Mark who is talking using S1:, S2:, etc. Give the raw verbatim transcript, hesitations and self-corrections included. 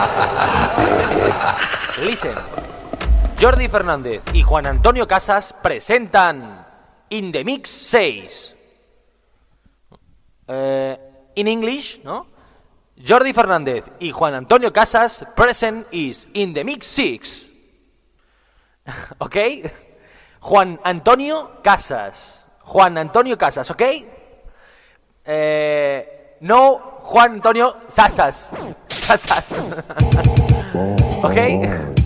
S1: Listen. Jordi Fernández y Juan Antonio Casas presentan In The Mix seis. Uh, in English, ¿no? Jordi Fernández y Juan Antonio Casas present is In The Mix six. ¿Ok? Juan Antonio Casas. Juan Antonio Casas, ¿ok? Eh, no Juan Antonio Sasas. Sasas. ¿Ok?